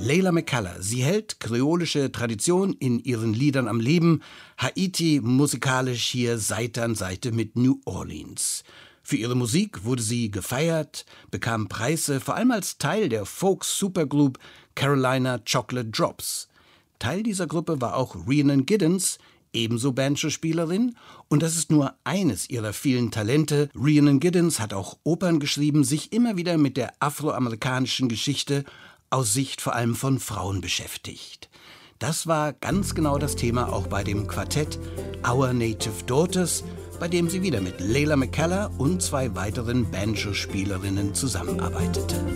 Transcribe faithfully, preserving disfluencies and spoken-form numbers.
Leila McCalla, sie hält kreolische Tradition in ihren Liedern am Leben, Haiti musikalisch hier Seite an Seite mit New Orleans. Für ihre Musik wurde sie gefeiert, bekam Preise, vor allem als Teil der Folk-Supergroup Carolina Chocolate Drops. Teil dieser Gruppe war auch Rhiannon Giddens, ebenso Banjo-Spielerin, und das ist nur eines ihrer vielen Talente. Rhiannon Giddens hat auch Opern geschrieben, sich immer wieder mit der afroamerikanischen Geschichte aus Sicht vor allem von Frauen beschäftigt. Das war ganz genau das Thema auch bei dem Quartett Our Native Daughters, bei dem sie wieder mit Leila McCalla und zwei weiteren Banjo-Spielerinnen zusammenarbeitete.